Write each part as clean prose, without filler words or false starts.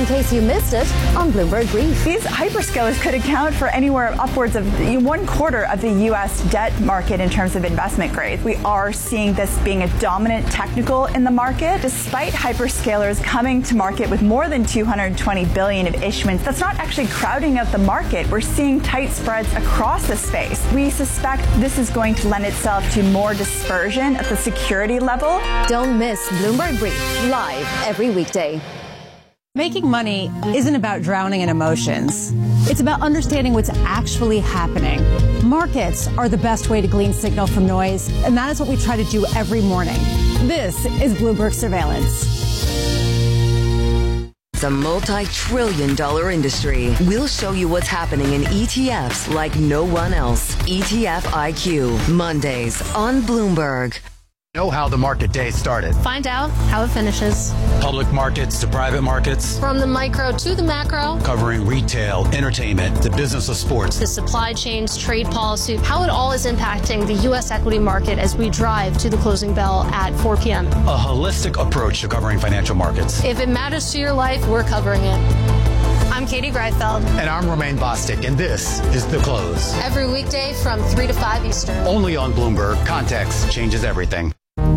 case you missed it on Bloomberg Brief. These hyperscalers could account for anywhere upwards of 1/4 of the U.S. debt market in terms of investment grade. We are seeing this being a dominant technical in the market. Despite hyperscalers coming to market with more than $220 billion of issuance, that's not actually crowding out the market. We're seeing tight spreads across the space. We suspect this is going to lend itself to more dispersion at the security level. Don't miss Bloomberg Brief, live every weekday. Making money isn't about drowning in emotions. It's about understanding what's actually happening. Markets are the best way to glean signal from noise, and that is what we try to do every morning. This is Bloomberg Surveillance. It's a multi-trillion-dollar industry. We'll show you what's happening in ETFs like no one else. ETF IQ, Mondays on Bloomberg. Know how the market day started. Find out how it finishes. Public markets to private markets. From the micro to the macro. Covering retail, entertainment, the business of sports. The supply chains, trade policy, how it all is impacting the U.S. equity market as we drive to the closing bell at 4 p.m. A holistic approach to covering financial markets. If it matters to your life, we're covering it. I'm Katie Greifeld. And I'm Romaine Bostic, and this is The Close. Every weekday from 3 to 5 Eastern. Only on Bloomberg. Context changes everything.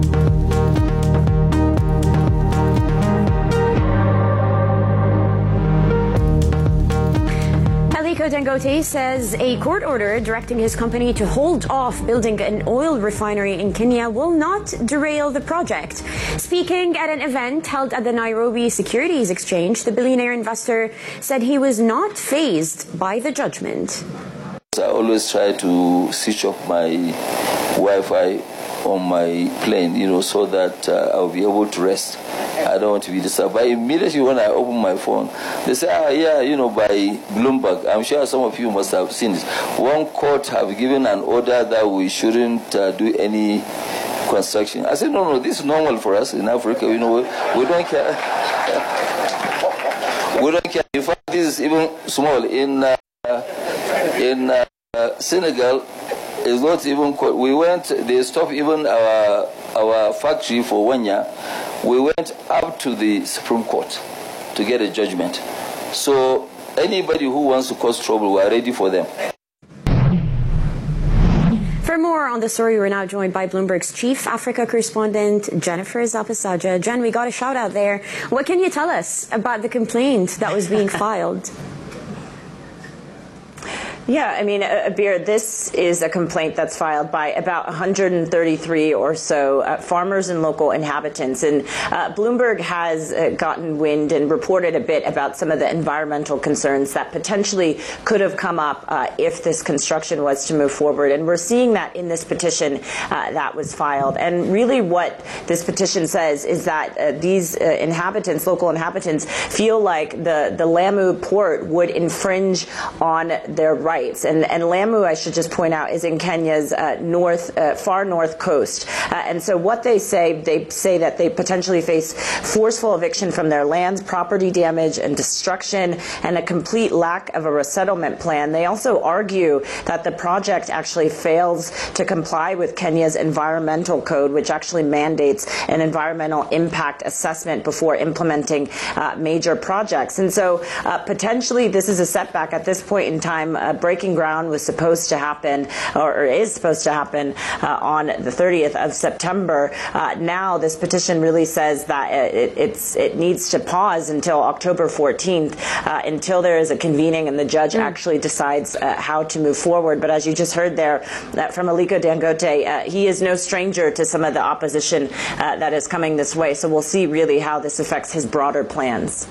Aliko Dangote says a court order directing his company to hold off building an oil refinery in Kenya will not derail the project. Speaking at an event held at the Nairobi Securities Exchange, the billionaire investor said he was not fazed by the judgment. I always try to switch off my Wi-Fi on my plane, so that I'll be able to rest. I don't want to be disturbed. But immediately when I open my phone, they say, by Bloomberg. I'm sure some of you must have seen this. One court have given an order that we shouldn't do any construction. I said, no, this is normal for us in Africa. We don't care. We don't care. In fact, this is even small. In Senegal, it's not even. We went. They stopped even our factory for 1 year. We went up to the Supreme Court to get a judgment. So anybody who wants to cause trouble, we are ready for them. For more on the story, we're now joined by Bloomberg's chief Africa correspondent, Jennifer Zapasaja. Jen, we got a shout out there. What can you tell us about the complaint that was being filed? Yeah, Abir, this is a complaint that's filed by about 133 or so farmers and local inhabitants. And Bloomberg has gotten wind and reported a bit about some of the environmental concerns that potentially could have come up if this construction was to move forward. And we're seeing that in this petition that was filed. And really what this petition says is that these inhabitants, local inhabitants, feel like the Lamu port would infringe on their rights. And Lamu, I should just point out, is in Kenya's far north coast. And so what they say that they potentially face forceful eviction from their lands, property damage and destruction, and a complete lack of a resettlement plan. They also argue that the project actually fails to comply with Kenya's environmental code, which actually mandates an environmental impact assessment before implementing major projects. And so potentially this is a setback at this point in time. Breaking ground was supposed to happen, or is supposed to happen, on the 30th of September. Now this petition really says that it needs to pause until October 14th, until there is a convening and the judge actually decides how to move forward. But as you just heard there from Aliko Dangote, he is no stranger to some of the opposition that is coming this way. So we'll see really how this affects his broader plans.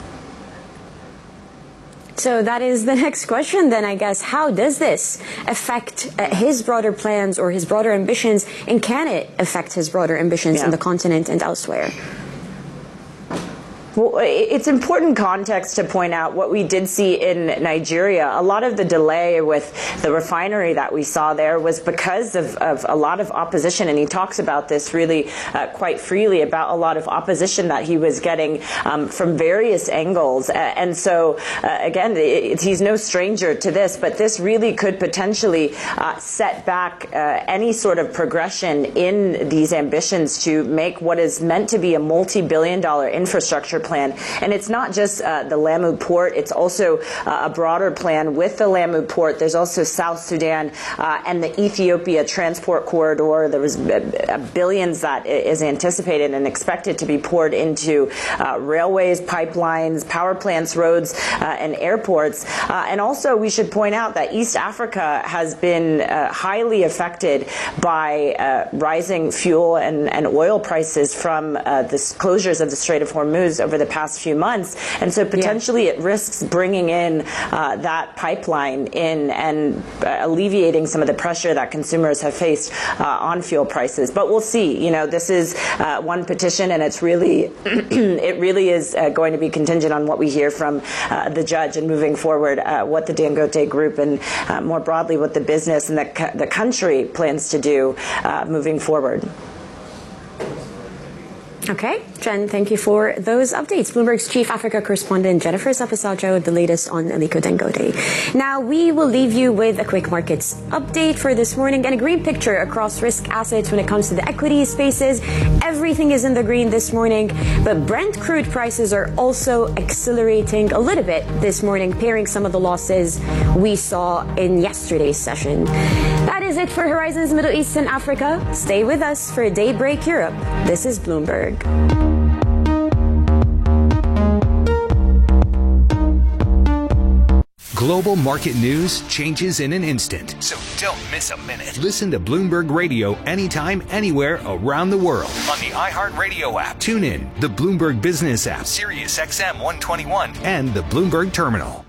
So that is the next question then, I guess. How does this affect his broader plans or his broader ambitions, and can it affect his broader ambitions in the continent and elsewhere? Well, it's important context to point out what we did see in Nigeria. A lot of the delay with the refinery that we saw there was because of a lot of opposition, and he talks about this really quite freely, about a lot of opposition that he was getting from various angles. And so, again, he's no stranger to this, but this really could potentially set back any sort of progression in these ambitions to make what is meant to be a multi-billion-dollar infrastructure plan. And it's not just the Lamu port. It's also a broader plan with the Lamu port. There's also South Sudan and the Ethiopia transport corridor. There was billions that is anticipated and expected to be poured into railways, pipelines, power plants, roads, and airports. And also, we should point out that East Africa has been highly affected by rising fuel and oil prices from the closures of the Strait of Hormuz over the past few months. And so potentially it risks bringing in that pipeline in and alleviating some of the pressure that consumers have faced on fuel prices. But we'll see. You know, this is one petition, and it's really, it really is going to be contingent on what we hear from the judge and moving forward, what the Dangote Group and more broadly what the business and the country plans to do moving forward. Okay, Jen, thank you for those updates. Bloomberg's chief Africa correspondent Jennifer Sapasajo with the latest on Aliko Dangote. Now, we will leave you with a quick markets update for this morning and a green picture across risk assets when it comes to the equity spaces. Everything is in the green this morning, but Brent crude prices are also accelerating a little bit this morning, pairing some of the losses we saw in yesterday's session. That is it for Horizons Middle East and Africa. Stay with us for Daybreak Europe. This is Bloomberg. Global market news changes in an instant, so don't miss a minute. Listen to Bloomberg Radio anytime, anywhere around the world on the iHeartRadio app. Tune in, the Bloomberg Business app, Sirius XM 121, and the Bloomberg Terminal.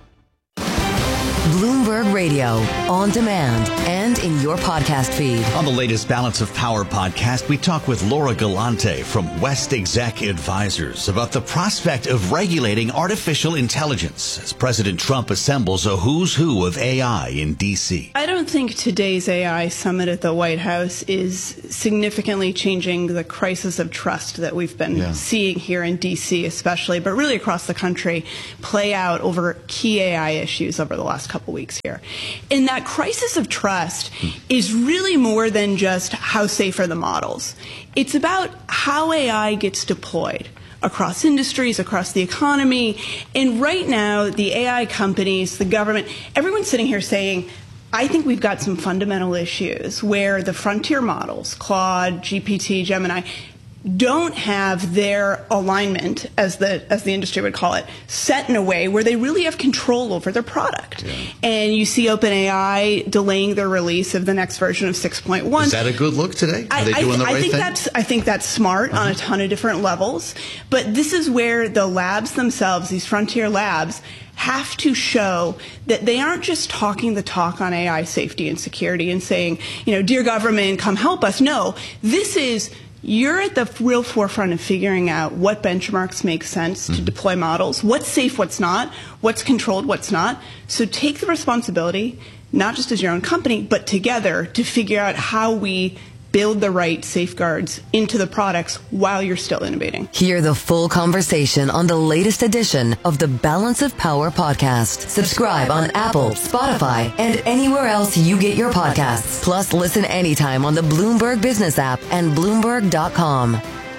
Bloomberg Radio, on demand and in your podcast feed. On the latest Balance of Power podcast, we talk with Laura Galante from West Exec Advisors about the prospect of regulating artificial intelligence as President Trump assembles a who's who of AI in D.C. I don't think today's AI summit at the White House is significantly changing the crisis of trust that we've been seeing here in D.C. especially, but really across the country, play out over key AI issues over the last couple weeks here. And that crisis of trust is really more than just how safe are the models. It's about how AI gets deployed across industries, across the economy. And right now, the AI companies, the government, everyone's sitting here saying, I think we've got some fundamental issues where the frontier models, Claude, GPT, Gemini, don't have their alignment, as the industry would call it, set in a way where they really have control over their product. Yeah. And you see OpenAI delaying their release of the next version of 6.1. Is that a good look today? Are they doing the right thing? I think that's smart on a ton of different levels. But this is where the labs themselves, these frontier labs, have to show that they aren't just talking the talk on AI safety and security and saying, you know, dear government, come help us. No, this is, you're at the real forefront of figuring out what benchmarks make sense to deploy models, what's safe, what's not, what's controlled, what's not. So take the responsibility, not just as your own company, but together to figure out how we build the right safeguards into the products while you're still innovating. Hear the full conversation on the latest edition of the Balance of Power podcast. Subscribe on Apple, Spotify, and anywhere else you get your podcasts. Plus, listen anytime on the Bloomberg Business app and Bloomberg.com.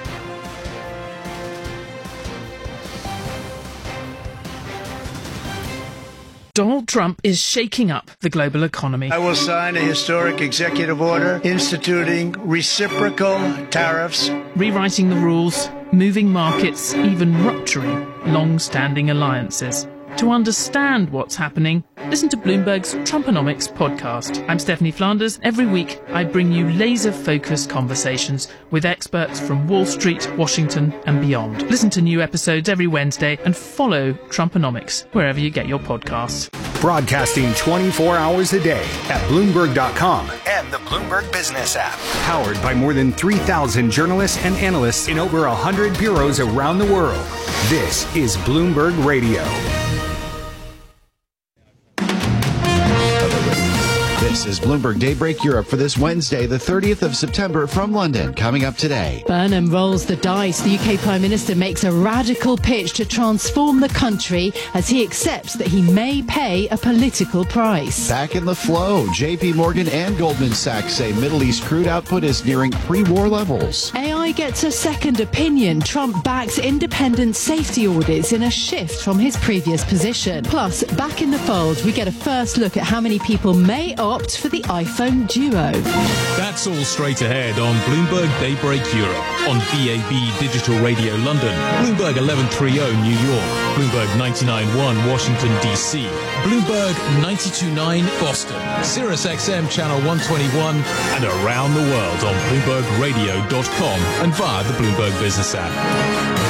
Donald Trump is shaking up the global economy. I will sign a historic executive order instituting reciprocal tariffs, rewriting the rules, moving markets, even rupturing long-standing alliances. To understand what's happening, listen to Bloomberg's Trumponomics podcast. I'm Stephanie Flanders. Every week, I bring you laser-focused conversations with experts from Wall Street, Washington, and beyond. Listen to new episodes every Wednesday and follow Trumponomics wherever you get your podcasts. Broadcasting 24 hours a day at Bloomberg.com and the Bloomberg Business app. Powered by more than 3,000 journalists and analysts in over 100 bureaus around the world. This is Bloomberg Radio. This is Bloomberg Daybreak Europe for this Wednesday, the 30th of September from London. Coming up today. Burnham rolls the dice. The UK Prime Minister makes a radical pitch to transform the country as he accepts that he may pay a political price. Back in the flow, JP Morgan and Goldman Sachs say Middle East crude output is nearing pre-war levels. AI gets a second opinion. Trump backs independent safety audits in a shift from his previous position. Plus, back in the fold, we get a first look at how many people may opt for the iPhone Duo. That's all straight ahead on Bloomberg Daybreak Europe, on DAB Digital Radio London, Bloomberg 1130 New York, Bloomberg 99.1 Washington DC, Bloomberg 92.9 Boston, Sirius XM Channel 121, and around the world on BloombergRadio.com and via the Bloomberg Business app.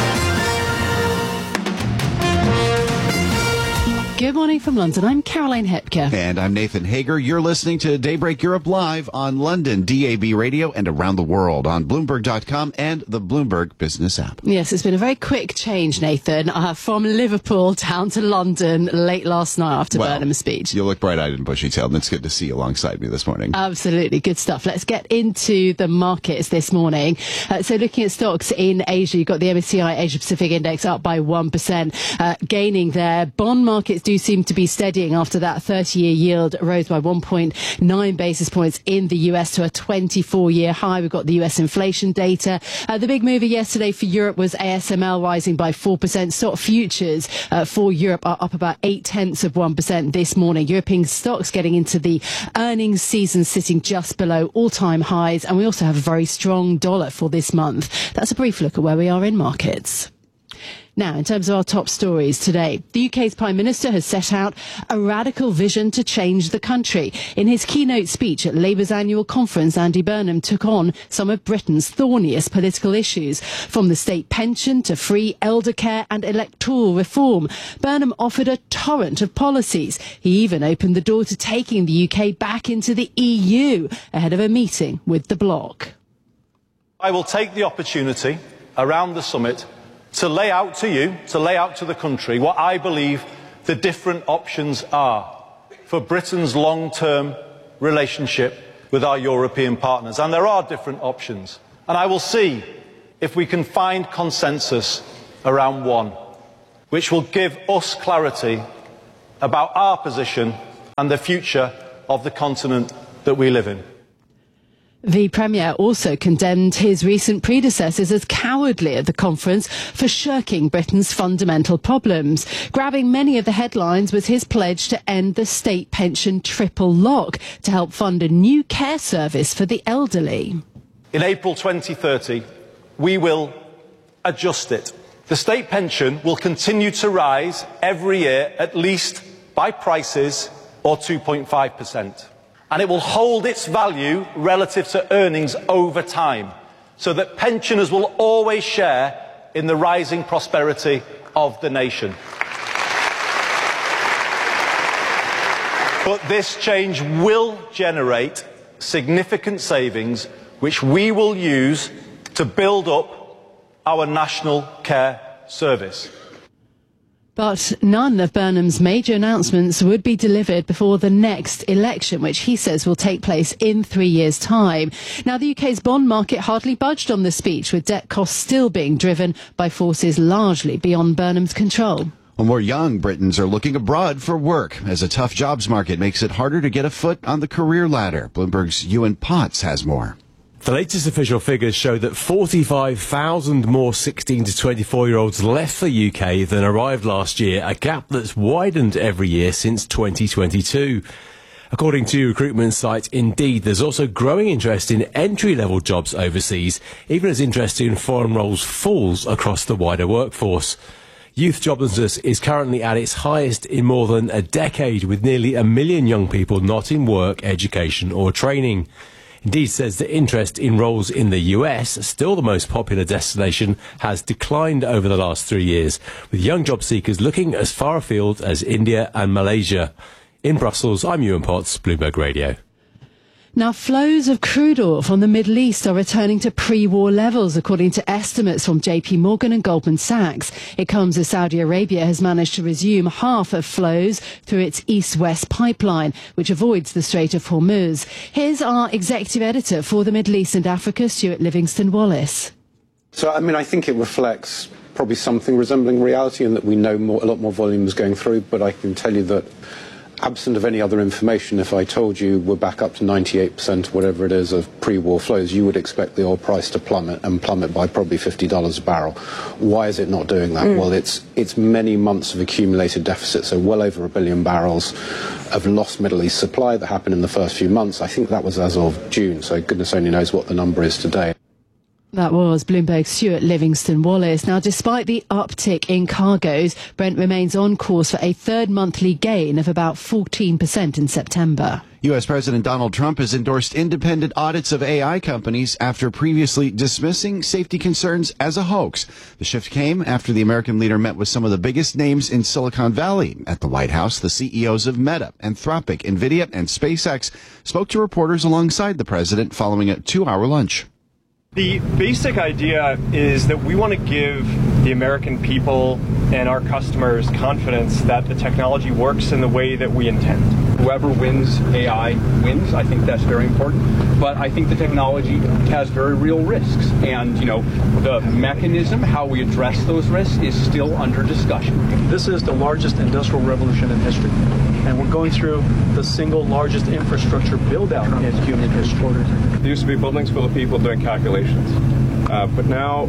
Good morning from London. I'm Caroline Hepker. And I'm Nathan Hager. You're listening to Daybreak Europe live on London DAB Radio and around the world on Bloomberg.com and the Bloomberg Business app. Yes, it's been a very quick change, Nathan, from Liverpool down to London late last night after Burnham's speech. You look bright-eyed and bushy-tailed, and it's good to see you alongside me this morning. Absolutely. Good stuff. Let's get into the markets this morning. So looking at stocks in Asia, you've got the MSCI Asia Pacific Index up by 1%, gaining there. Bond markets do seem to be steadying after that 30-year yield rose by 1.9 basis points in the US to a 24-year high. We've got the US inflation data. The big mover yesterday for Europe was ASML rising by 4%. Stock futures for Europe are up about 0.8% this morning. European stocks getting into the earnings season sitting just below all-time highs. And we also have a very strong dollar for this month. That's a brief look at where we are in markets. Now, in terms of our top stories today, the UK's Prime Minister has set out a radical vision to change the country. In his keynote speech at Labour's annual conference, Andy Burnham took on some of Britain's thorniest political issues, from the state pension to free elder care and electoral reform. Burnham offered a torrent of policies. He even opened the door to taking the UK back into the EU ahead of a meeting with the bloc. I will take the opportunity around the summit to lay out to you, to lay out to the country, what I believe the different options are for Britain's long-term relationship with our European partners. And there are different options. And I will see if we can find consensus around one, which will give us clarity about our position and the future of the continent that we live in. The Premier also condemned his recent predecessors as cowardly at the conference for shirking Britain's fundamental problems. Grabbing many of the headlines was his pledge to end the state pension triple lock to help fund a new care service for the elderly. In April 2030, we will adjust it. The state pension will continue to rise every year, at least by prices or 2.5%. And it will hold its value relative to earnings over time, so that pensioners will always share in the rising prosperity of the nation. But this change will generate significant savings, which we will use to build up our national care service. But none of Burnham's major announcements would be delivered before the next election, which he says will take place in 3 years' time. Now, the UK's bond market hardly budged on the speech, with debt costs still being driven by forces largely beyond Burnham's control. Well, more young Britons are looking abroad for work as a tough jobs market makes it harder to get a foot on the career ladder. Bloomberg's Ewan Potts has more. The latest official figures show that 45,000 more 16 to 24-year-olds left the UK than arrived last year, a gap that's widened every year since 2022. According to recruitment site Indeed, there's also growing interest in entry-level jobs overseas, even as interest in foreign roles falls across the wider workforce. Youth joblessness is currently at its highest in more than a decade, with nearly 1 million young people not in work, education or training. Indeed says that interest in roles in the US, still the most popular destination, has declined over the last 3 years, with young job seekers looking as far afield as India and Malaysia. In Brussels, I'm Ewan Potts, Bloomberg Radio. Now, flows of crude oil from the Middle East are returning to pre-war levels, according to estimates from JP Morgan and Goldman Sachs. It comes as Saudi Arabia has managed to resume half of flows through its east-west pipeline, which avoids the Strait of Hormuz. Here's our executive editor for the Middle East and Africa, Stuart Livingston-Wallace. So, I think it reflects probably something resembling reality in that we know a lot more volume is going through, but I can tell you that absent of any other information, if I told you we're back up to 98%, whatever it is, of pre-war flows, you would expect the oil price to plummet by probably $50 a barrel. Why is it not doing that? Well, it's many months of accumulated deficit, so well over 1 billion barrels of lost Middle East supply that happened in the first few months. I think that was as of June, so goodness only knows what the number is today. That was Bloomberg's Stuart Livingston-Wallace. Now, despite the uptick in cargoes, Brent remains on course for a third monthly gain of about 14% in September. U.S. President Donald Trump has endorsed independent audits of AI companies after previously dismissing safety concerns as a hoax. The shift came after the American leader met with some of the biggest names in Silicon Valley. At the White House, the CEOs of Meta, Anthropic, NVIDIA, and SpaceX spoke to reporters alongside the president following a 2-hour lunch. The basic idea is that we want to give the American people and our customers confidence that the technology works in the way that we intend. Whoever wins AI wins. I think that's very important. But I think the technology has very real risks. And, the mechanism, how we address those risks, is still under discussion. This is the largest industrial revolution in history. And we're going through the single largest infrastructure build-out in human history. There used to be buildings full of people doing calculations. But now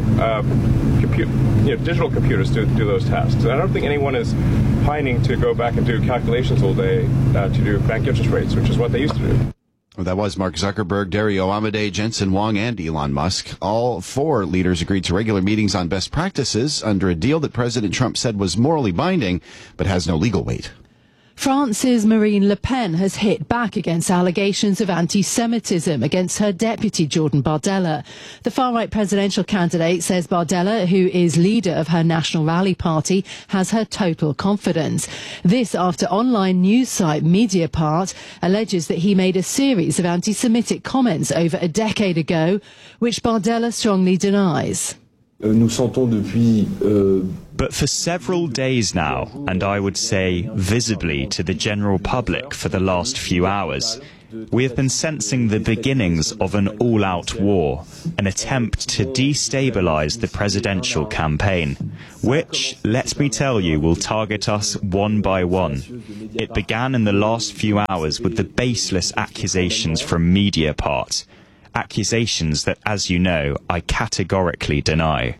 digital computers do those tasks. And I don't think anyone is pining to go back and do calculations all day to do bank interest rates, which is what they used to do. Well, that was Mark Zuckerberg, Dario Amodei, Jensen Huang, and Elon Musk. All 4 leaders agreed to regular meetings on best practices under a deal that President Trump said was morally binding, but has no legal weight. France's Marine Le Pen has hit back against allegations of anti-Semitism against her deputy Jordan Bardella. The far-right presidential candidate says Bardella, who is leader of her National Rally Party, has her total confidence. This after online news site Mediapart alleges that he made a series of anti-Semitic comments over a decade ago, which Bardella strongly denies. But for several days now, and I would say visibly to the general public for the last few hours, we have been sensing the beginnings of an all-out war, an attempt to destabilize the presidential campaign, which, let me tell you, will target us one by one. It began in the last few hours with the baseless accusations from Mediapart. Accusations that, as you know, I categorically deny.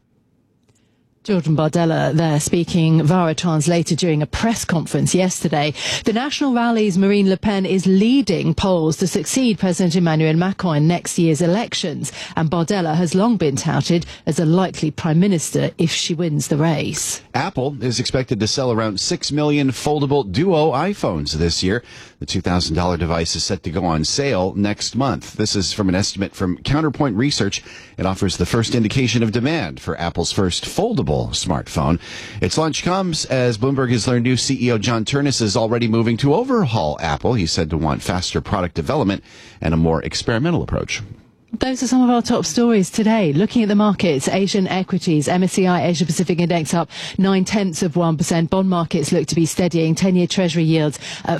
Jordan Bardella there speaking via a translator during a press conference yesterday. The National Rally's Marine Le Pen is leading polls to succeed President Emmanuel Macron in next year's elections, and Bardella has long been touted as a likely prime minister if she wins the race. Apple is expected to sell around 6 million foldable Duo iPhones this year. The $2,000 device is set to go on sale next month. This is from an estimate from Counterpoint Research. It offers the first indication of demand for Apple's first foldable smartphone. Its launch comes as Bloomberg has learned new CEO John Ternus is already moving to overhaul Apple. He's said to want faster product development and a more experimental approach. Those are some of our top stories today. Looking at the markets, Asian equities, MSCI Asia Pacific Index up 0.9%. Bond markets look to be steadying. 10-year Treasury yields at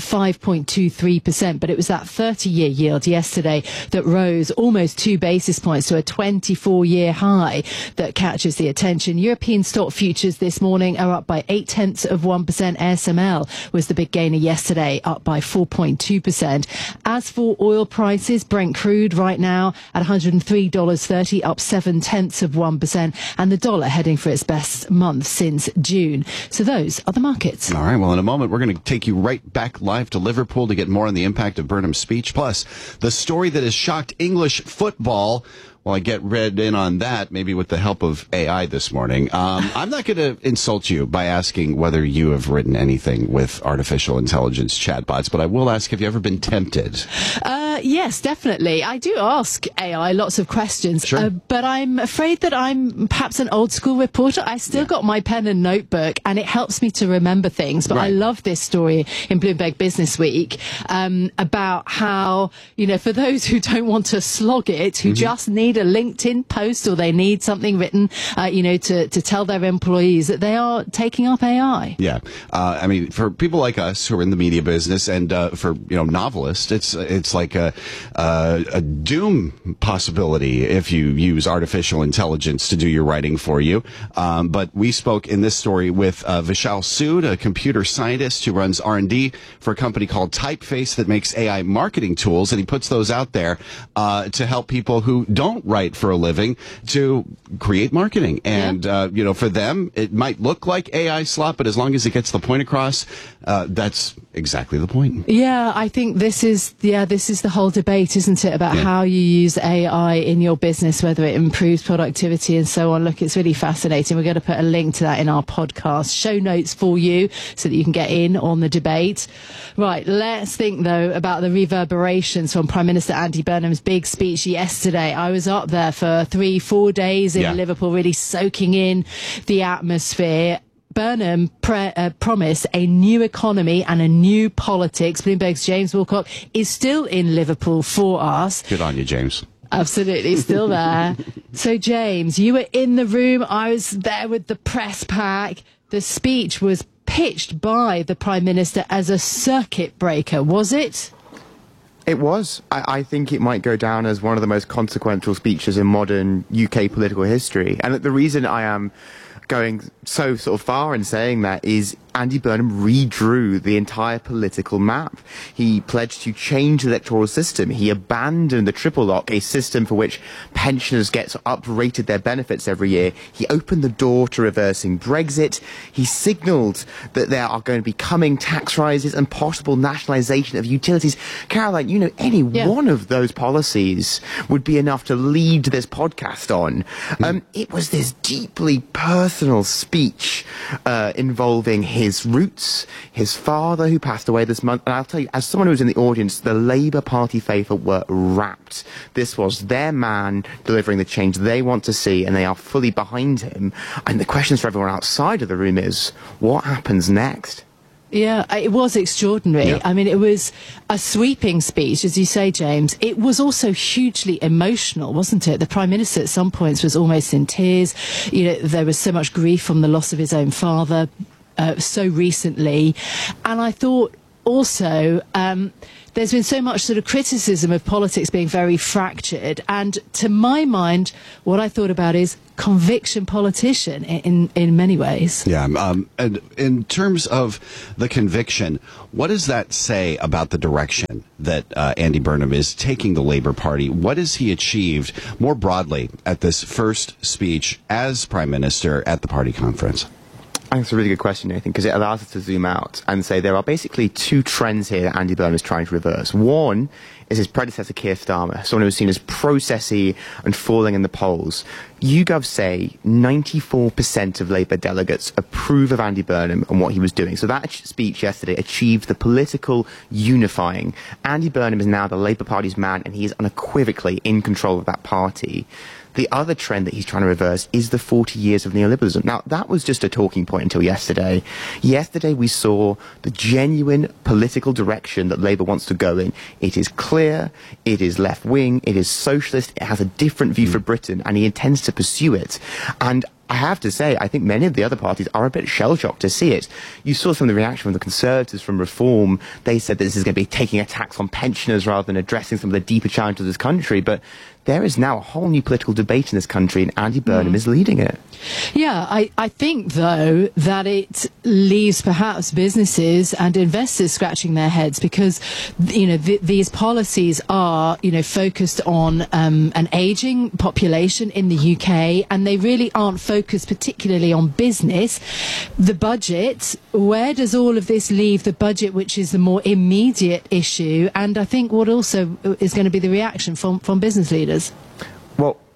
5.23%. But it was that 30-year yield yesterday that rose almost 2 basis points to a 24-year high that catches the attention. European stock futures this morning are up by 0.8%. ASML was the big gainer yesterday, up by 4.2%. As for oil prices, Brent crude right now at $103.30, up 0.7%, and the dollar heading for its best month since June. So those are the markets. All right, well, in a moment, we're going to take you right back live to Liverpool to get more on the impact of Burnham's speech, plus the story that has shocked English football. Well, I get read in on that, maybe with the help of AI this morning. I'm not going to insult you by asking whether you have written anything with artificial intelligence chatbots, but I will ask, have you ever been tempted? Yes, definitely. I do ask AI lots of questions, but I'm afraid that I'm perhaps an old school reporter. I still got my pen and notebook, and it helps me to remember things. But I love this story in Bloomberg Business Week about how, for those who don't want to slog it, who just need a LinkedIn post or they need something written, to tell their employees that they are taking up AI. Yeah. I mean, for people like us who are in the media business and for, novelists, it's like a doom possibility if you use artificial intelligence to do your writing for you. But we spoke in this story with Vishal Sood, a computer scientist who runs R&D for a company called Typeface that makes AI marketing tools, and he puts those out there to help people who don't write for a living to create marketing. And, for them, it might look like AI slop, but as long as it gets the point across, that's exactly the point. Yeah, I think this is the whole debate, isn't it, about how you use AI in your business, whether it improves productivity and so on. Look, it's really fascinating. We're going to put a link to that in our podcast show notes for you so that you can get in on the debate. Right, let's think, though, about the reverberations from Prime Minister Andy Burnham's big speech yesterday. I was up there for 3-4 days in Liverpool, really soaking in the atmosphere. Burnham promised a new economy and a new politics. Bloomberg's James Wilcock is still in Liverpool for us. Good on you, James. Absolutely, still there. So, James, you were in the room. I was there with the press pack. The speech was pitched by the Prime Minister as a circuit breaker, was it? It was. I think it might go down as one of the most consequential speeches in modern UK political history. And the reason I am going so sort of far in saying that is Andy Burnham redrew the entire political map. He pledged to change the electoral system. He abandoned the triple lock, a system for which pensioners get uprated their benefits every year. He opened the door to reversing Brexit. He signalled that there are going to be coming tax rises and possible nationalisation of utilities. Caroline, any one of those policies would be enough to lead this podcast on. It was this deeply personal speech involving his roots, his father who passed away this month, and I'll tell you, as someone who was in the audience, the Labour Party faithful were rapt. This was their man delivering the change they want to see, and they are fully behind him. And the question for everyone outside of the room is, what happens next? Yeah, it was extraordinary. I mean, it was a sweeping speech, as you say, James. It was also hugely emotional, wasn't it? The Prime Minister at some points was almost in tears. There was so much grief from the loss of his own father so recently. And I thought also there's been so much sort of criticism of politics being very fractured. And to my mind, what I thought about is conviction politician in many ways. Yeah. And in terms of the conviction, what does that say about the direction that Andy Burnham is taking the Labour Party? What has he achieved more broadly at this first speech as Prime Minister at the party conference? I think it's a really good question, Nathan, because it allows us to zoom out and say there are basically two trends here that Andy Burnham is trying to reverse. One is his predecessor, Keir Starmer, someone who was seen as processy and falling in the polls. YouGov say 94% of Labour delegates approve of Andy Burnham and what he was doing. So that speech yesterday achieved the political unifying. Andy Burnham is now the Labour Party's man, and he is unequivocally in control of that party. The other trend that he's trying to reverse is the 40 years of neoliberalism. Now, that was just a talking point until yesterday. Yesterday, we saw the genuine political direction that Labour wants to go in. It is clear, it is left-wing, it is socialist, it has a different view for Britain, and he intends to pursue it. And I have to say, I think many of the other parties are a bit shell-shocked to see it. You saw some of the reaction from the Conservatives, from Reform. They said that this is going to be taking a tax on pensioners rather than addressing some of the deeper challenges of this country. But there is now a whole new political debate in this country, and Andy Burnham is leading it. Yeah, I think, though, that it leaves perhaps businesses and investors scratching their heads because, these policies are, focused on an ageing population in the UK, and they really aren't focused particularly on business. The budget, where does all of this leave the budget, which is the more immediate issue? And I think what also is going to be the reaction from business leaders? Well,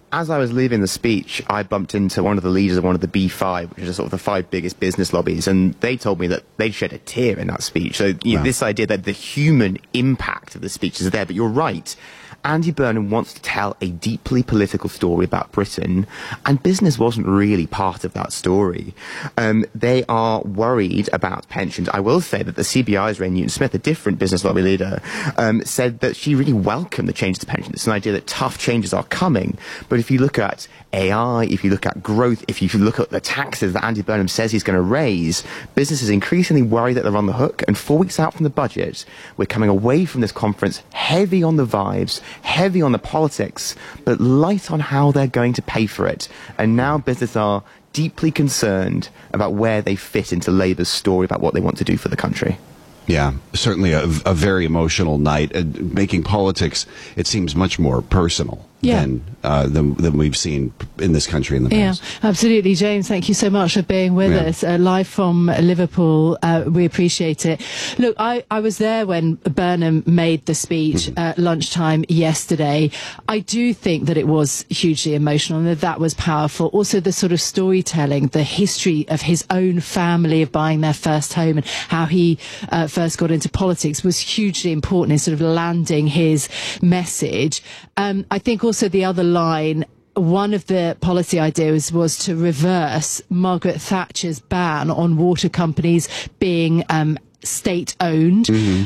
as I was leaving the speech, I bumped into one of the leaders of one of the B5, which is sort of the 5 biggest business lobbies, and they told me that they'd shed a tear in that speech. So this idea that the human impact of the speech is there, but you're right. Andy Burnham wants to tell a deeply political story about Britain, and business wasn't really part of that story. They are worried about pensions. I will say that the CBI's Ray Newton-Smith, a different business lobby leader, said that she really welcomed the change to pensions. It's an idea that tough changes are coming, but if you look at AI, if you look at growth, if you look at the taxes that Andy Burnham says he's going to raise, business is increasingly worried that they're on the hook, and 4 weeks out from the budget, we're coming away from this conference heavy on the vibes, heavy on the politics, but light on how they're going to pay for it. And now business are deeply concerned about where they fit into Labour's story about what they want to do for the country. Yeah, certainly a very emotional night. Making politics, it seems much more personal than we've seen in this country in the past. Yeah, absolutely. James, thank you so much for being with us live from Liverpool. We appreciate it. Look, I was there when Burnham made the speech at lunchtime yesterday. I do think that it was hugely emotional and that was powerful. Also, the sort of storytelling, the history of his own family of buying their first home and how he first got into politics was hugely important in sort of landing his message. I think also the other line, one of the policy ideas was to reverse Margaret Thatcher's ban on water companies being state-owned.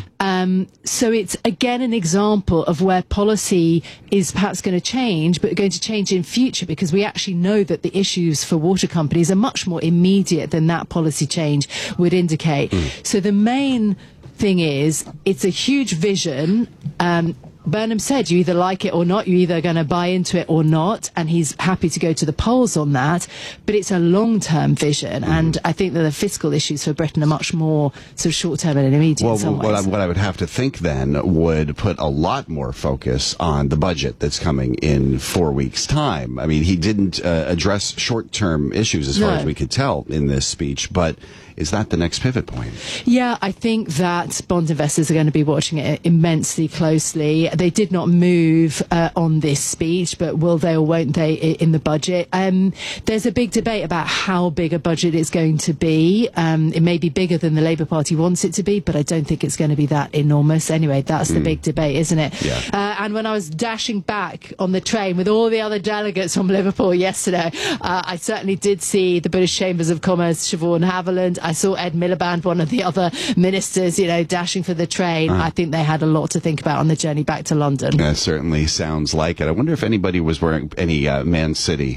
So it's, again, an example of where policy is perhaps going to change, but going to change in future, because we actually know that the issues for water companies are much more immediate than that policy change would indicate. So the main thing is, it's a huge vision. Burnham said you either like it or not, you're either going to buy into it or not, and he's happy to go to the polls on that, but it's a long-term vision, and I think that the fiscal issues for Britain are much more sort of short-term and immediate in some ways. What I would have to think then would put a lot more focus on the budget that's coming in 4 weeks' time. I mean, he didn't address short-term issues as far as we could tell in this speech, but is that the next pivot point? Yeah, I think that bond investors are going to be watching it immensely closely. They did not move on this speech, but will they or won't they in the budget? There's a big debate about how big a budget it's going to be. It may be bigger than the Labour Party wants it to be, but I don't think it's going to be that enormous. Anyway, that's the big debate, isn't it? Yeah. And when I was dashing back on the train with all the other delegates from Liverpool yesterday, I certainly did see the British Chambers of Commerce, Siobhan Haviland. I saw Ed Miliband, one of the other ministers, dashing for the train. I think they had a lot to think about on the journey back to London. That certainly sounds like it. I wonder if anybody was wearing any Man City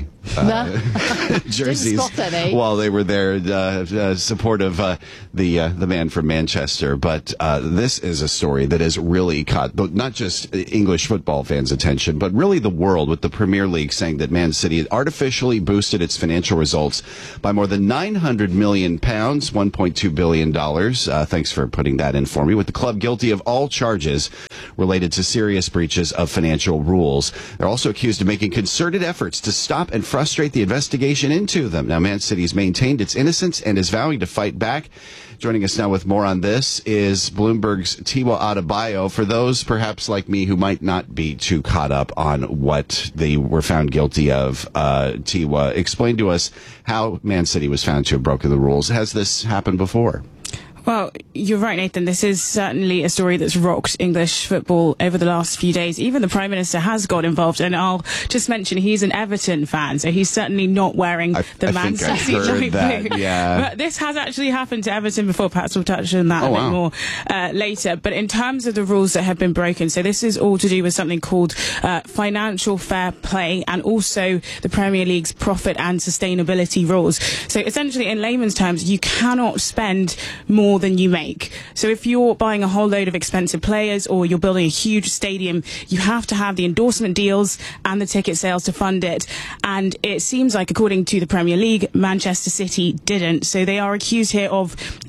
jerseys while they were there, support of the man from Manchester. But this is a story that has really caught not just English football fans' attention, but really the world, with the Premier League saying that Man City had artificially boosted its financial results by more than £900 million, $1.2 billion. Thanks for putting that in for me. With the club guilty of all charges related to serious breaches of financial rules. They're also accused of making concerted efforts to stop and frustrate the investigation into them. Now, Man City's maintained its innocence and is vowing to fight back. Joining us now with more on this is Bloomberg's Tiwa Adebayo. For those perhaps like me who might not be too caught up on what they were found guilty of, Tiwa, explain to us how Man City was found to have broken the rules. Has this happened before? Well, you're right, Nathan. This is certainly a story that's rocked English football over the last few days. Even the Prime Minister has got involved, and I'll just mention he's an Everton fan, so he's certainly not wearing the Man City light blue. Yeah. But this has actually happened to Everton before. Perhaps we'll touch on that a bit more later. But in terms of the rules that have been broken, so this is all to do with something called financial fair play, and also the Premier League's profit and sustainability rules. So essentially, in layman's terms, you cannot spend more than you make. So if you're buying a whole load of expensive players or you're building a huge stadium, you have to have the endorsement deals and the ticket sales to fund it. And it seems like, according to the Premier League, Manchester City didn't. So they are accused here of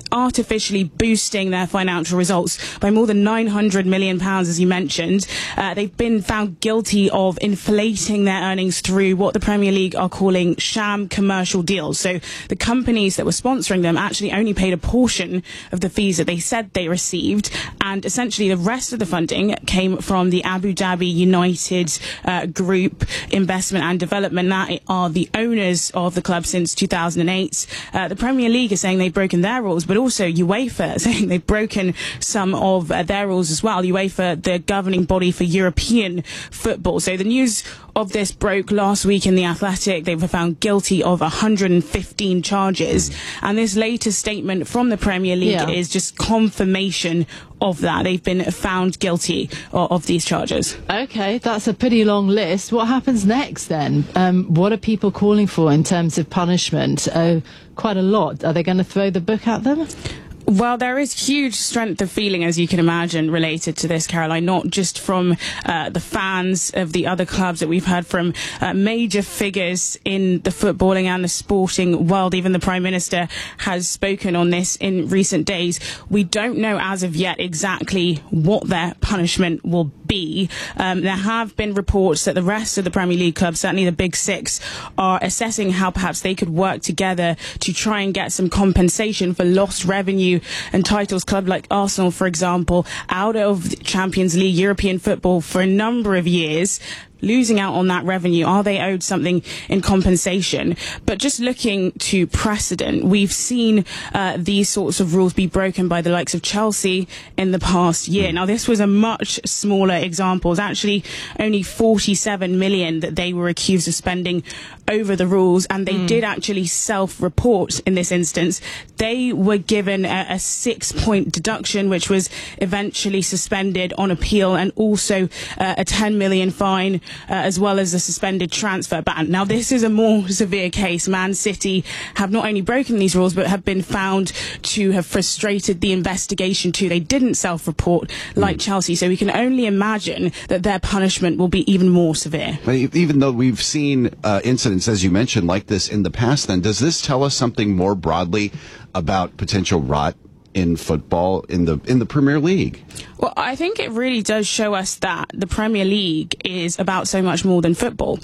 artificially boosting their financial results by more than £900 million, as you mentioned. They've been found guilty of inflating their earnings through what the Premier League are calling sham commercial deals. So the companies that were sponsoring them actually only paid a portion of the fees that they said they received, and essentially the rest of the funding came from the Abu Dhabi United Group Investment and Development, that are the owners of the club since 2008. The Premier League is saying they've broken their rules, but also UEFA saying they've broken some of their rules as well. UEFA, the governing body for European football. So the news of this broke last week in The Athletic. They were found guilty of 115 charges. And this latest statement from the Premier League is just confirmation of that. They've been found guilty of these charges. Okay, that's a pretty long list. What happens next then? What are people calling for in terms of punishment? Quite a lot. Are they going to throw the book at them? Well, there is huge strength of feeling, as you can imagine, related to this, Caroline, not just from the fans of the other clubs that we've heard from, major figures in the footballing and the sporting world. Even the Prime Minister has spoken on this in recent days. We don't know as of yet exactly what their punishment will be. There have been reports that the rest of the Premier League clubs, certainly the Big Six, are assessing how perhaps they could work together to try and get some compensation for lost revenue and titles. Club like Arsenal, for example, out of the Champions League, European football for a number of years, losing out on that revenue. Are they owed something in compensation? But just looking to precedent, we've seen these sorts of rules be broken by the likes of Chelsea in the past year. Now, this was a much smaller example. It's actually only 47 million that they were accused of spending over the rules, and they did actually self-report in this instance. They were given a 6-point deduction, which was eventually suspended on appeal, and also a 10 million fine, as well as a suspended transfer ban. Now, this is a more severe case. Man City have not only broken these rules, but have been found to have frustrated the investigation too. They didn't self-report like Chelsea, so we can only imagine that their punishment will be even more severe. Even though we've seen incidents, as you mentioned, like this in the past, then, does this tell us something more broadly about potential rot in football in the Premier League? Well, I think it really does show us that the Premier League is about so much more than football.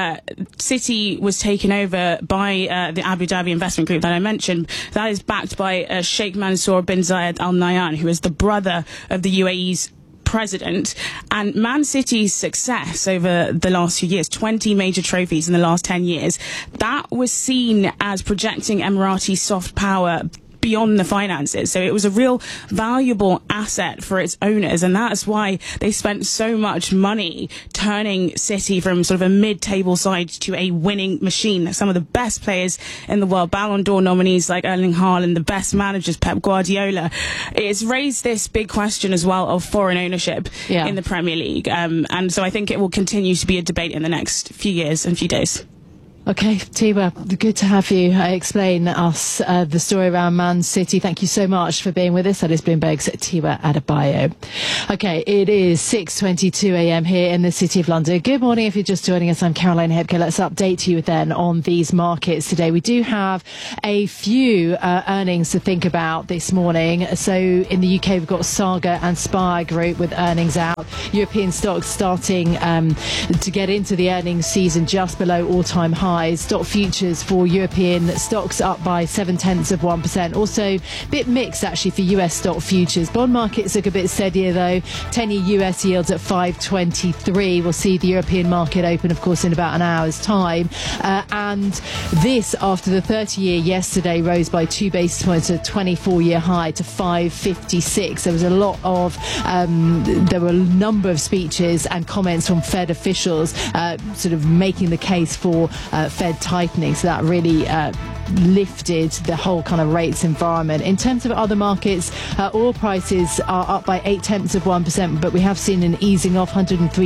City was taken over by the Abu Dhabi Investment Group that I mentioned. That is backed by Sheikh Mansour bin Zayed Al Nahyan, who is the brother of the UAE's president. And Man City's success over the last few years, 20 major trophies in the last 10 years, that was seen as projecting Emirati soft power beyond the finances. So it was a real valuable asset for its owners, and that's why they spent so much money turning City from sort of a mid-table side to a winning machine. Some of the best players in the world, Ballon d'Or nominees like Erling Haaland, the best managers, Pep Guardiola. It's raised this big question as well of foreign ownership in the Premier League. And so I think it will continue to be a debate in the next few years and few days. Okay, Tiwa, good to have you explain us the story around Man City. Thank you so much for being with us. That is Bloomberg's Tiwa Adebayo. Okay, it is 6:22 a.m. here in the City of London. Good morning if you're just joining us. I'm Caroline Hebke. Let's update you then on these markets today. We do have a few earnings to think about this morning. So in the UK, we've got Saga and Spire Group with earnings out. European stocks starting to get into the earnings season just below all-time highs. Stock futures for European stocks up by 0.7%. Also, a bit mixed actually for US stock futures. Bond markets look a bit steadier though. 10-year US yields at 5.23. We'll see the European market open, of course, in about an hour's time. And this after the 30-year yesterday rose by 2 basis points to a 24-year high to 5.56. There was a lot of, there were a number of speeches and comments from Fed officials sort of making the case for Fed tightening, so that really lifted the whole kind of rates environment. In terms of other markets, oil prices are up by 0.8%, but we have seen an easing off.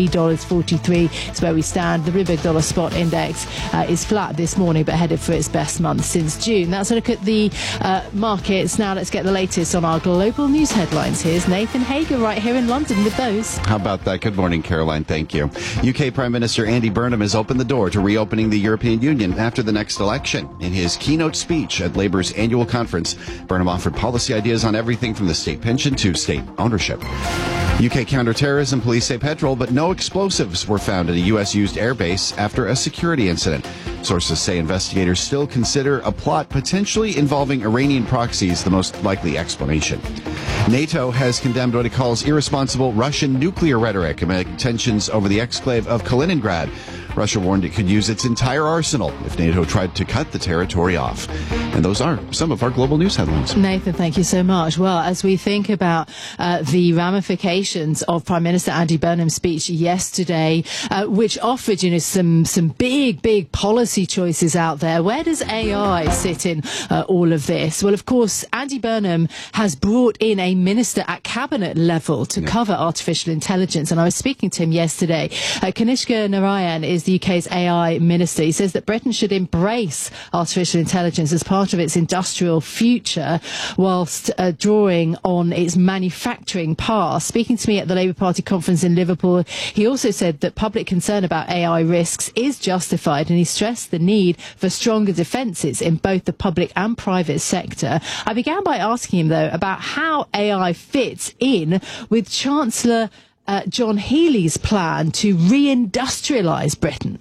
$103.43 is where we stand. The Bloomberg Dollar Spot Index is flat this morning, but headed for its best month since June. That's a look at the markets. Now let's get the latest on our global news headlines. Here's Nathan Hager right here in London with those. How about that? Good morning, Caroline. Thank you. UK Prime Minister Andy Burnham has opened the door to reopening the European Union after the next election. In his keynote speech at Labour's annual conference. Burnham offered policy ideas on everything from the state pension to state ownership. UK counterterrorism police say petrol, but no explosives were found at a US-used airbase after a security incident. Sources say investigators still consider a plot potentially involving Iranian proxies the most likely explanation. NATO has condemned what it calls irresponsible Russian nuclear rhetoric amid tensions over the exclave of Kaliningrad. Russia warned it could use its entire arsenal if NATO tried to cut the territory off. And those are some of our global news headlines. Nathan, thank you so much. Well, as we think about the ramifications of Prime Minister Andy Burnham's speech yesterday, which offered, some big policy choices out there, where does AI sit in all of this? Well, of course, Andy Burnham has brought in a minister at cabinet level to cover artificial intelligence. And I was speaking to him yesterday. Kanishka Narayan is the UK's AI minister. He says that Britain should embrace artificial intelligence as part of its industrial future whilst drawing on its manufacturing past. Speaking to me at the Labour Party conference in Liverpool, he also said that public concern about AI risks is justified, and he stressed the need for stronger defences in both the public and private sector. I began by asking him, though, about how AI fits in with Chancellor John Healey's plan to re-industrialise Britain.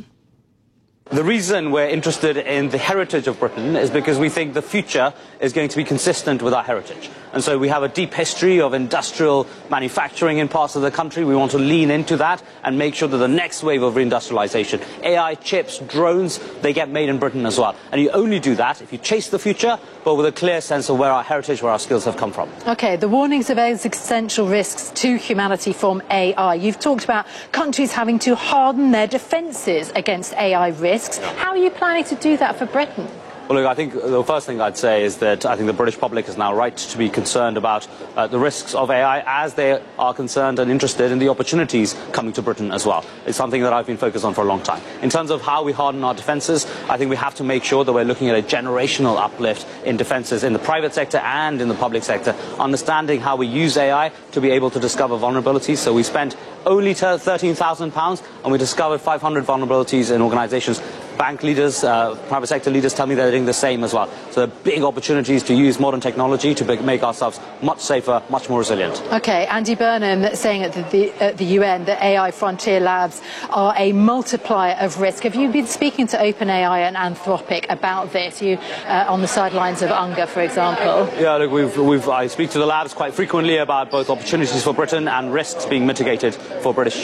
The reason we're interested in the heritage of Britain is because we think the future is going to be consistent with our heritage. And so we have a deep history of industrial manufacturing in parts of the country. We want to lean into that and make sure that the next wave of reindustrialization, AI, chips, drones, they get made in Britain as well. And you only do that if you chase the future, but with a clear sense of where our heritage, where our skills have come from. OK, the warnings of existential risks to humanity from AI. You've talked about countries having to harden their defences against AI risks. How are you planning to do that for Britain? Well, look, I think the first thing I'd say is that I think the British public is now right to be concerned about the risks of AI as they are concerned and interested in the opportunities coming to Britain as well. It's something that I've been focused on for a long time. In terms of how we harden our defences, I think we have to make sure that we're looking at a generational uplift in defences in the private sector and in the public sector, understanding how we use AI to be able to discover vulnerabilities. So we spent only £13,000 and we discovered 500 vulnerabilities in organisations. Bank leaders, private sector leaders tell me they're doing the same as well. So there are big opportunities to use modern technology to make ourselves much safer, much more resilient. OK, Andy Burnham saying at the UN that AI frontier labs are a multiplier of risk. Have you been speaking to OpenAI and Anthropic about this? You on the sidelines of UNGA, for example? Yeah, look, I speak to the labs quite frequently about both opportunities for Britain and risks being mitigated for British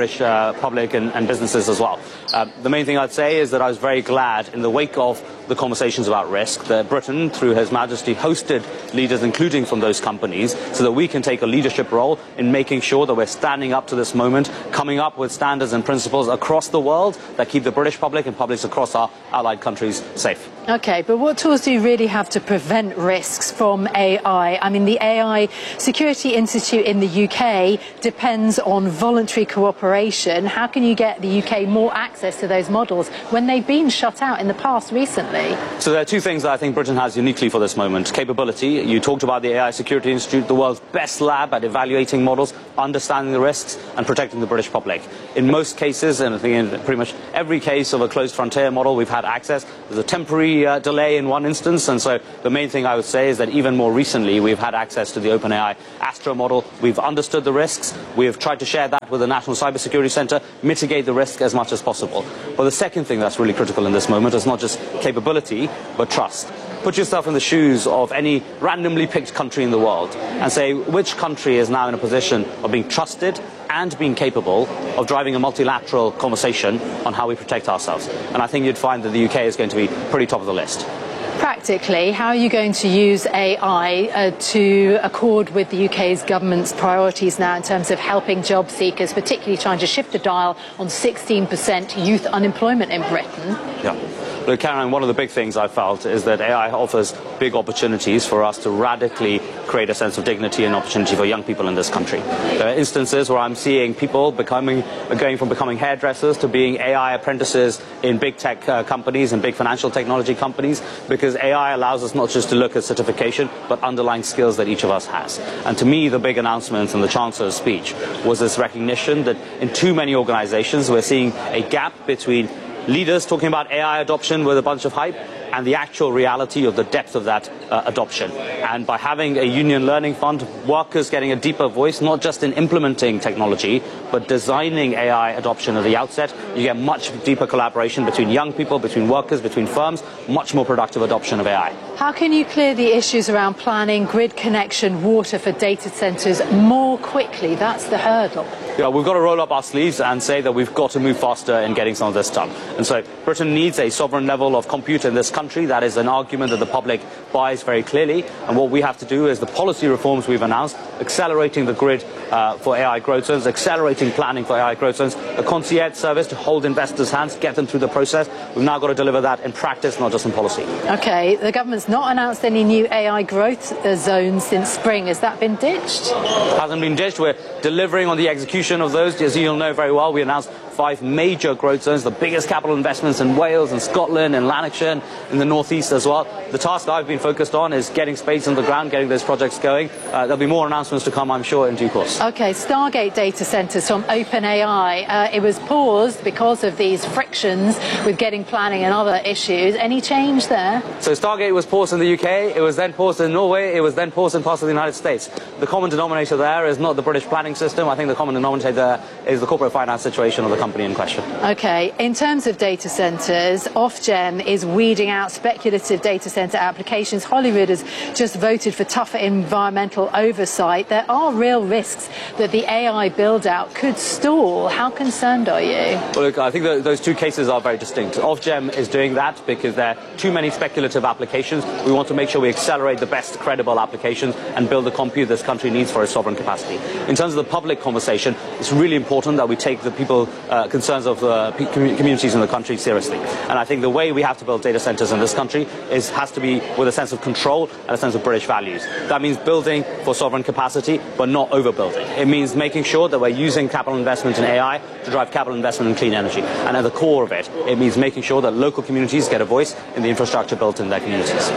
public and businesses as well. The main thing I'd say is that I was very glad in the wake of the conversations about risk that Britain, through His Majesty, hosted leaders, including from those companies, so that we can take a leadership role in making sure that we're standing up to this moment, coming up with standards and principles across the world that keep the British public and publics across our allied countries safe. OK, but what tools do you really have to prevent risks from AI? I mean, the AI Security Institute in the UK depends on voluntary cooperation. How can you get the UK more access to those models when they've been shut out in the past recently? So there are two things that I think Britain has uniquely for this moment. Capability. You talked about the AI Security Institute, the world's best lab at evaluating models, understanding the risks and protecting the British public. In most cases, and I think in pretty much every case of a closed frontier model, we've had access. There's a temporary delay in one instance, and so the main thing I would say is that even more recently we've had access to the OpenAI Astra model. We've understood the risks. We have tried to share that with the National Cybersecurity Centre, mitigate the risk as much as possible. But the second thing that's really critical in this moment is not just capability, but trust. Put yourself in the shoes of any randomly picked country in the world and say which country is now in a position of being trusted and being capable of driving a multilateral conversation on how we protect ourselves. And I think you'd find that the UK is going to be pretty top of the list. Practically, how are you going to use AI to accord with the UK's government's priorities now in terms of helping job seekers, particularly trying to shift the dial on 16% youth unemployment in Britain? Yeah. Look, Caroline, one of the big things I felt is that AI offers big opportunities for us to radically create a sense of dignity and opportunity for young people in this country. There are instances where I'm seeing people going from becoming hairdressers to being AI apprentices in big tech companies and big financial technology companies, because AI allows us not just to look at certification, but underlying skills that each of us has. And to me, the big announcement in the Chancellor's speech was this recognition that in too many organizations, we're seeing a gap between leaders talking about AI adoption with a bunch of hype and the actual reality of the depth of that adoption. And by having a union learning fund, workers getting a deeper voice, not just in implementing technology, but designing AI adoption at the outset, you get much deeper collaboration between young people, between workers, between firms, much more productive adoption of AI. How can you clear the issues around planning, grid connection, water for data centres more quickly? That's the hurdle. Yeah, we've got to roll up our sleeves and say that we've got to move faster in getting some of this done. And so Britain needs a sovereign level of compute in this country. That is an argument that the public buys very clearly. And what we have to do is the policy reforms we've announced, accelerating the grid for AI growth zones, accelerating planning for AI growth zones, a concierge service to hold investors' hands, get them through the process. We've now got to deliver that in practice, not just in policy. OK, the government's not announced any new AI growth zones since spring. Has that been ditched? Hasn't been ditched. We're delivering on the execution of those. As you'll know very well, we announced 5 major growth zones, the biggest capital investments in Wales and Scotland and Lanarkshire, in the northeast as well. The task I've been focused on is getting spades on the ground, getting those projects going. There'll be more announcements to come, I'm sure, in due course. OK, Stargate data centres from OpenAI. It was paused because of these frictions with getting planning and other issues. Any change there? So Stargate was paused in the UK, it was then paused in Norway, it was then paused in parts of the United States. The common denominator there is not the British planning system. I think the common denominator there is the corporate finance situation of the company in question. OK, in terms of data centres, Ofgem is weeding out speculative data centre applications. Holyrood has just voted for tougher environmental oversight. There are real risks that the AI build-out could stall. How concerned are you? Well, look, I think that those two cases are very distinct. Ofgem is doing that because there are too many speculative applications. We want to make sure we accelerate the best credible applications and build the compute this country needs for its sovereign capacity. In terms of the public conversation, it's really important that we take the people concerns of the communities in the country seriously. And I think the way we have to build data centres in this country has to be with a sense of control and a sense of British values. That means building for sovereign capacity, but not overbuilding. It means making sure that we're using capital investment in AI to drive capital investment in clean energy. And at the core of it, it means making sure that local communities get a voice in the infrastructure built in their communities.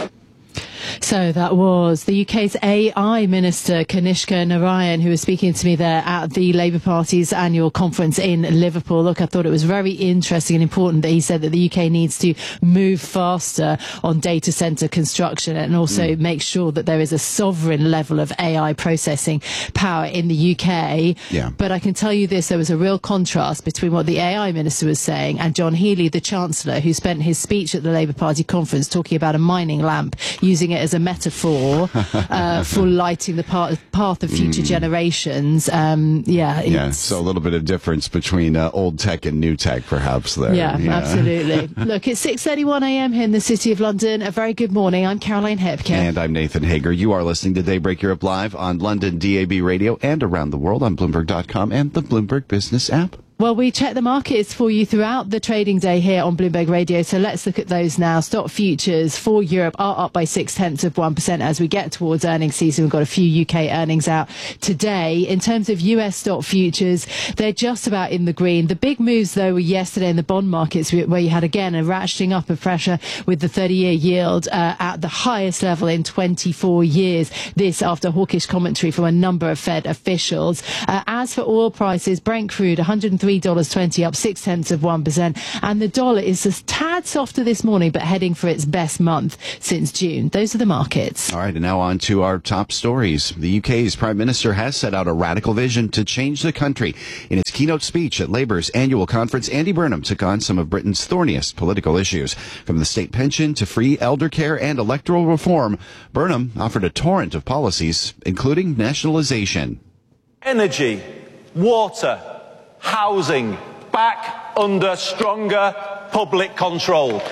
So that was the UK's AI Minister, Kanishka Narayan, who was speaking to me there at the Labour Party's annual conference in Liverpool. Look, I thought it was very interesting and important that he said that the UK needs to move faster on data centre construction and also make sure that there is a sovereign level of AI processing power in the UK. Yeah. But I can tell you this, there was a real contrast between what the AI Minister was saying and John Healey, the Chancellor, who spent his speech at the Labour Party conference talking about a mining lamp, using it as a metaphor for lighting the path of future generations. So a little bit of difference between old tech and new tech, perhaps, there. Yeah, absolutely. Look, it's 6:31 a.m. here in the City of London. A very good morning. I'm Caroline Hepke. And I'm Nathan Hager. You are listening to Daybreak Europe Live on London DAB Radio and around the world on Bloomberg.com and the Bloomberg Business app. Well, we check the markets for you throughout the trading day here on Bloomberg Radio. So let's look at those now. Stock futures for Europe are up by 0.6% as we get towards earnings season. We've got a few UK earnings out today. In terms of US stock futures, they're just about in the green. The big moves, though, were yesterday in the bond markets, where you had, again, a ratcheting up of pressure with the 30-year yield at the highest level in 24 years. This after hawkish commentary from a number of Fed officials. As for oil prices, Brent crude, $103.20, up 0.6%, and the dollar is a tad softer this morning, but heading for its best month since June. Those are the markets. All right, and now on to our top stories. The UK's Prime Minister has set out a radical vision to change the country. In his keynote speech at Labour's annual conference, Andy Burnham took on some of Britain's thorniest political issues. From the state pension to free elder care and electoral reform, Burnham offered a torrent of policies, including nationalisation. Energy, water, housing, back under stronger public control.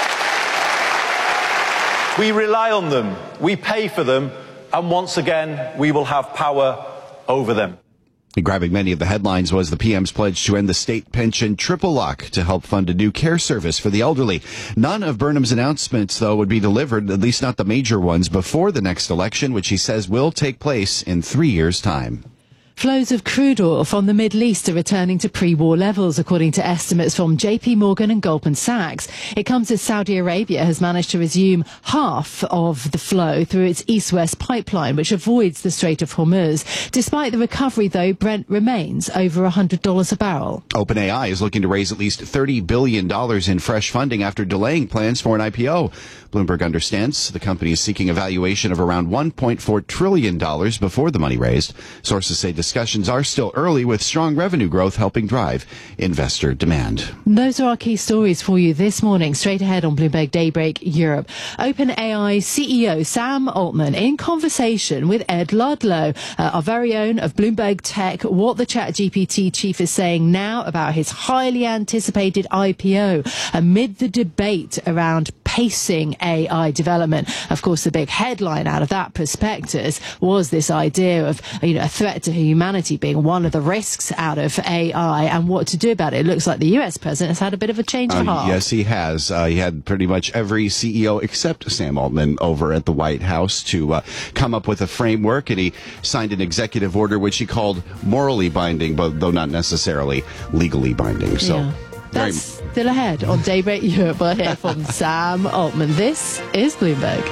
We rely on them, we pay for them, and once again, we will have power over them. Grabbing many of the headlines was the PM's pledge to end the state pension triple lock to help fund a new care service for the elderly. None of Burnham's announcements, though, would be delivered, at least not the major ones, before the next election, which he says will take place in 3 years' time. Flows of crude oil from the Middle East are returning to pre-war levels, according to estimates from JP Morgan and Goldman Sachs. It comes as Saudi Arabia has managed to resume half of the flow through its east-west pipeline, which avoids the Strait of Hormuz. Despite the recovery, though, Brent remains over $100 a barrel. OpenAI is looking to raise at least $30 billion in fresh funding after delaying plans for an IPO. Bloomberg understands the company is seeking a valuation of around $1.4 trillion before the money raised. Sources say discussions are still early, with strong revenue growth helping drive investor demand. Those are our key stories for you this morning. Straight ahead on Bloomberg Daybreak Europe. OpenAI CEO Sam Altman in conversation with Ed Ludlow, our very own of Bloomberg Tech, what the ChatGPT chief is saying now about his highly anticipated IPO amid the debate around pacing AI development. Of course, the big headline out of that prospectus was this idea of, a threat to humanity being one of the risks out of AI and what to do about it. It looks like the US president has had a bit of a change of heart. Yes, he has. He had pretty much every CEO except Sam Altman over at the White House to come up with a framework, and he signed an executive order which he called morally binding, but though not necessarily legally binding. So. Yeah. That's still ahead on Daybreak Europe. We'll hear from Sam Altman. This is Bloomberg.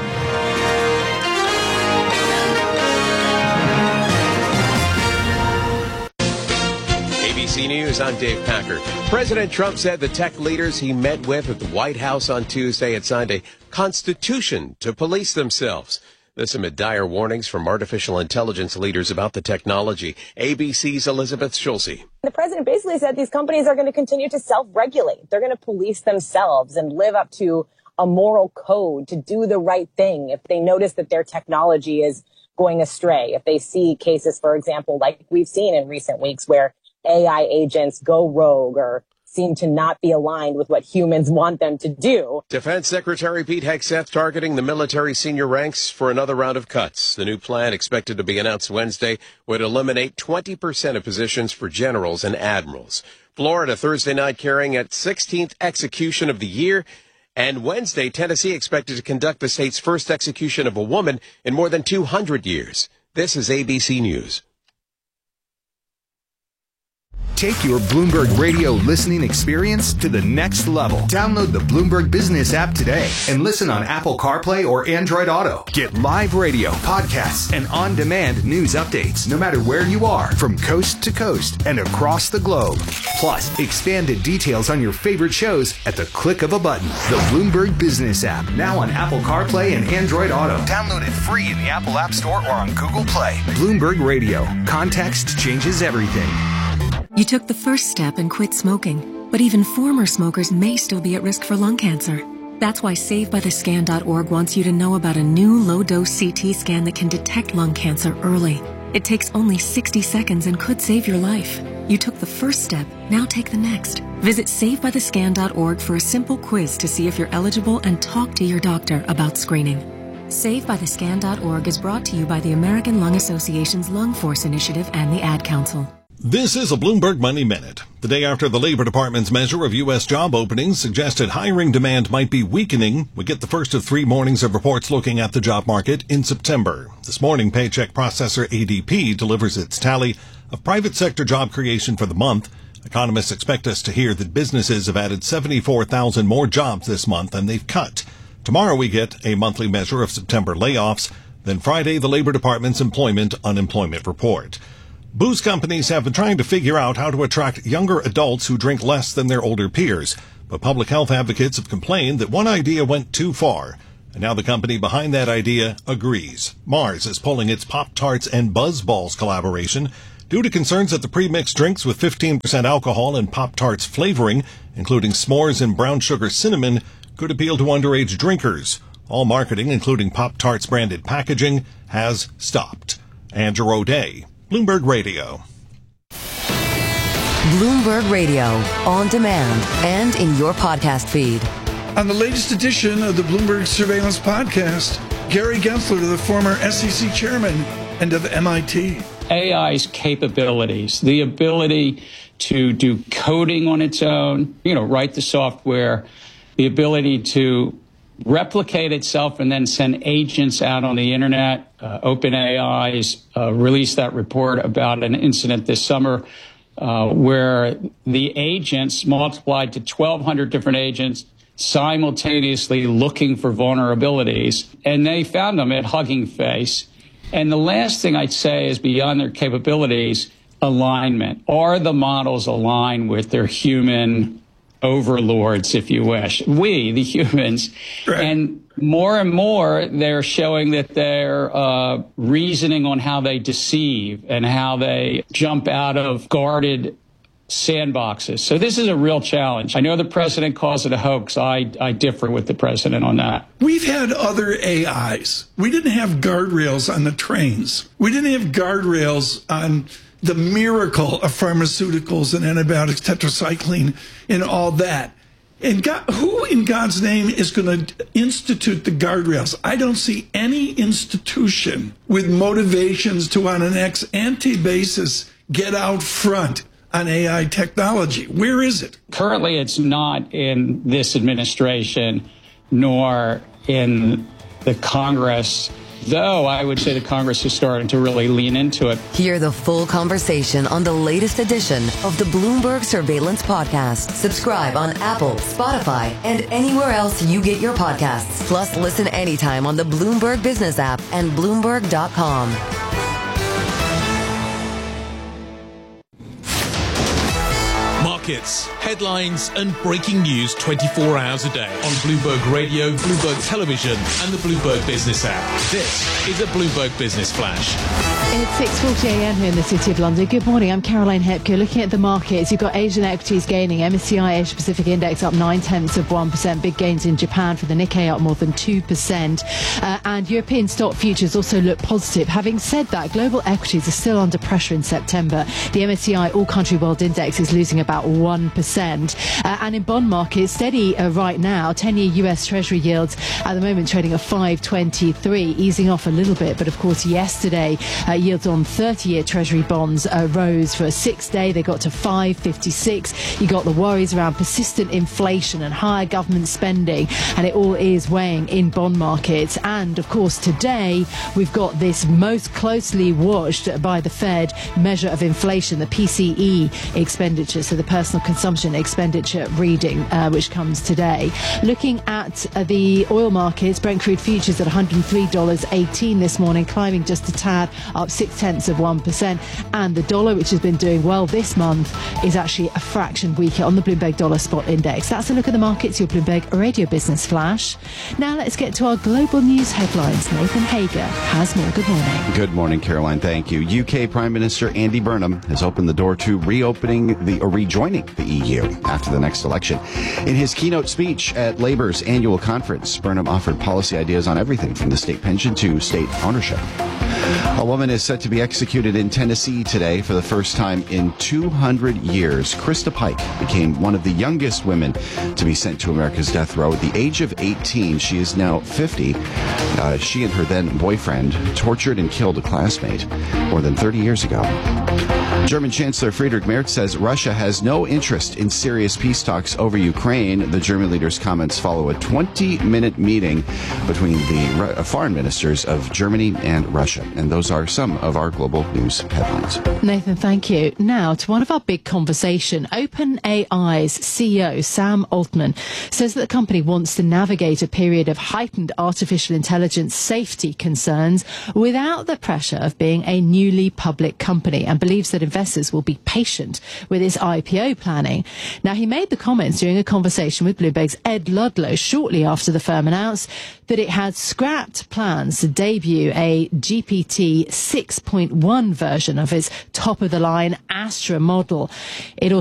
ABC News, I'm Dave Packer. President Trump said the tech leaders he met with at the White House on Tuesday had signed a constitution to police themselves. This amid dire warnings from artificial intelligence leaders about the technology. ABC's Elizabeth Schulze. The president basically said these companies are going to continue to self-regulate. They're going to police themselves and live up to a moral code to do the right thing if they notice that their technology is going astray. If they see cases, for example, like we've seen in recent weeks where AI agents go rogue or seem to not be aligned with what humans want them to do. Defense Secretary Pete Hegseth targeting the military senior ranks for another round of cuts. The new plan, expected to be announced Wednesday, would eliminate 20% of positions for generals and admirals. Florida Thursday night carrying its 16th execution of the year. And Wednesday, Tennessee expected to conduct the state's first execution of a woman in more than 200 years. This is ABC News. Take your Bloomberg Radio listening experience to the next level. Download the Bloomberg Business app today and listen on Apple CarPlay or Android Auto. Get live radio, podcasts, and on-demand news updates no matter where you are, from coast to coast and across the globe. Plus, expanded details on your favorite shows at the click of a button. The Bloomberg Business app, now on Apple CarPlay and Android Auto. Download it free in the Apple App Store or on Google Play. Bloomberg Radio. Context changes everything. You took the first step and quit smoking, but even former smokers may still be at risk for lung cancer. That's why SaveByTheScan.org wants you to know about a new low-dose CT scan that can detect lung cancer early. It takes only 60 seconds and could save your life. You took the first step, now take the next. Visit SaveByTheScan.org for a simple quiz to see if you're eligible and talk to your doctor about screening. SaveByTheScan.org is brought to you by the American Lung Association's Lung Force Initiative and the Ad Council. This is a Bloomberg Money Minute. The day after the Labor Department's measure of U.S. job openings suggested hiring demand might be weakening, we get the first of 3 mornings of reports looking at the job market in September. This morning, paycheck processor ADP delivers its tally of private sector job creation for the month. Economists expect us to hear that businesses have added 74,000 more jobs this month than they've cut. Tomorrow we get a monthly measure of September layoffs. Then Friday, the Labor Department's unemployment report. Booze companies have been trying to figure out how to attract younger adults who drink less than their older peers. But public health advocates have complained that one idea went too far. And now the company behind that idea agrees. Mars is pulling its Pop-Tarts and Buzzballs collaboration due to concerns that the pre-mixed drinks with 15% alcohol and Pop-Tarts flavoring, including s'mores and brown sugar cinnamon, could appeal to underage drinkers. All marketing, including Pop-Tarts branded packaging, has stopped. Andrew O'Day, Bloomberg Radio. Bloomberg Radio, on demand and in your podcast feed. On the latest edition of the Bloomberg Surveillance Podcast, Gary Gensler, the former SEC chairman and of MIT. AI's capabilities, the ability to do coding on its own, write the software, the ability to replicate itself and then send agents out on the internet. OpenAI's released that report about an incident this summer where the agents multiplied to 1,200 different agents simultaneously looking for vulnerabilities, and they found them at Hugging Face. And the last thing I'd say is, beyond their capabilities, alignment. Are the models aligned with their human overlords, if you wish? We, the humans. Right. And more, they're showing that they're reasoning on how they deceive and how they jump out of guarded sandboxes. So this is a real challenge. I know the president calls it a hoax. I differ with the president on that. We've had other AIs. We didn't have guardrails on the trains. We didn't have guardrails on the miracle of pharmaceuticals and antibiotics, tetracycline, and all that. And who in God's name is going to institute the guardrails? I don't see any institution with motivations to, on an ex-ante basis, get out front on AI technology. Where is it? Currently, it's not in this administration, nor in the Congress, though I would say the Congress is starting to really lean into it. Hear the full conversation on the latest edition of the Bloomberg Surveillance Podcast. Subscribe on Apple, Spotify, and anywhere else you get your podcasts. Plus, listen anytime on the Bloomberg Business app and Bloomberg.com. Markets, headlines, and breaking news 24 hours a day on Bloomberg Radio, Bloomberg Television, and the Bloomberg Business app. This is a Bloomberg Business Flash. It's 6:40 a.m. here in the City of London. Good morning, I'm Caroline Hepker. Looking at the markets, you've got Asian equities gaining. MSCI Asia Pacific Index up 0.9%. Big gains in Japan for the Nikkei, up more than 2%. And European stock futures also look positive. Having said that, global equities are still under pressure in September. The MSCI All Country World Index is losing about 1%. And in bond markets, steady right now. 10-year US Treasury yields at the moment trading at 5.23, easing off a little bit. But of course, yesterday, yields on 30-year Treasury bonds rose for a 6-day. They got to 5.56. You got the worries around persistent inflation and higher government spending, and it all is weighing in bond markets. And of course, today we've got this most closely watched by the Fed measure of inflation, the PCE expenditure, so the personal consumption expenditure reading, which comes today. Looking at the oil markets, Brent crude futures at $103.18 this morning, climbing just a tad, up 0.6%. And the dollar, which has been doing well this month, is actually a fraction weaker on the Bloomberg Dollar Spot Index. That's a look at the markets, your Bloomberg Radio Business Flash. Now let's get to our global news headlines. Nathan Hager has more. Good morning. Good morning, Caroline. Thank you. UK Prime Minister Andy Burnham has opened the door to rejoining the EU after the next election. In his keynote speech at Labour's annual conference, Burnham offered policy ideas on everything from the state pension to state ownership. A woman is set to be executed in Tennessee today for the first time in 200 years. Krista Pike became one of the youngest women to be sent to America's death row. At the age of 18, she is now 50. She and her then boyfriend tortured and killed a classmate more than 30 years ago. German Chancellor Friedrich Merz says Russia has no interest in serious peace talks over Ukraine. The German leader's comments follow a 20-minute meeting between the foreign ministers of Germany and Russia. And those are some of our global news headlines. Nathan, thank you. Now to one of our big conversation. OpenAI's CEO, Sam Altman, says that the company wants to navigate a period of heightened artificial intelligence safety concerns without the pressure of being a newly public company, and believes that investors will be patient with its IPO planning. Now, he made the comments during a conversation with Bloomberg's Ed Ludlow shortly after the firm announced that it had scrapped plans to debut a GPT 6.1 version of its top-of-the-line Astra model. It